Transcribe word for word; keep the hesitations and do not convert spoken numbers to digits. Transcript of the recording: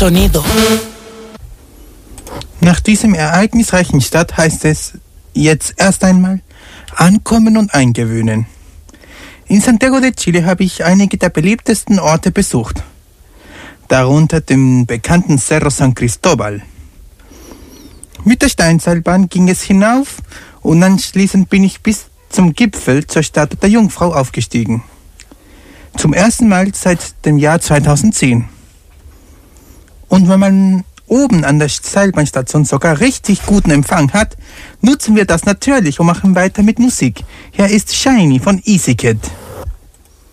sonido. Nach diesem ereignisreichen Start heißt es jetzt erst einmal ankommen und eingewöhnen. In Santiago de Chile habe ich einige der beliebtesten Orte besucht. Darunter den bekannten Cerro San Cristóbal. Mit der Steinseilbahn ging es hinauf und anschließend bin ich bis zum Gipfel zur Statue der Jungfrau aufgestiegen. Zum ersten Mal seit dem Jahr zweitausendzehn. Und wenn man oben an der Seilbahnstation sogar richtig guten Empfang hat, nutzen wir das natürlich und machen weiter mit Musik. Hier ist Shiny von Easy Kid.